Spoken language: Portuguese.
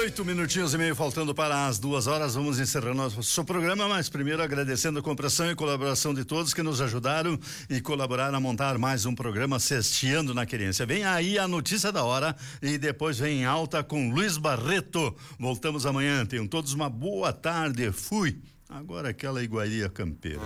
8 minutinhos e meio faltando para as 2 horas, vamos encerrar nosso programa, mas primeiro agradecendo a compreensão e colaboração de todos que nos ajudaram e colaboraram a montar mais um programa Sexteando na Querência. Vem aí a notícia da hora e depois vem em alta com Luiz Barreto. Voltamos amanhã, tenham todos uma boa tarde, fui. Agora aquela iguaria campeira.